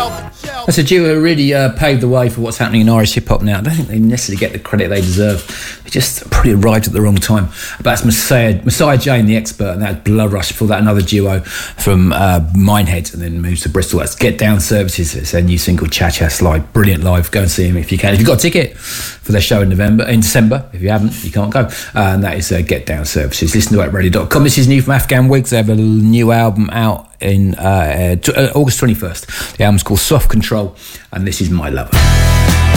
That's a duo who really paved the way for what's happening in Irish hip-hop now. I don't think they necessarily get the credit they deserve. They just probably arrived at the wrong time. But that's Messiah Jane, The Expert, and that's Blood Rush. Before that, another duo from Minehead, and then moves to Bristol. That's Get Down Services. It's their new single, Cha Cha Slide. Brilliant live. Go and see them if you can. If you've got a ticket for their show in December. If you haven't, you can't go. And that is Get Down Services. Listen to radio.com. This is new from Afghan Wigs. They have a new album out in August 21st. The album's called Soft Control, and this is My Lover.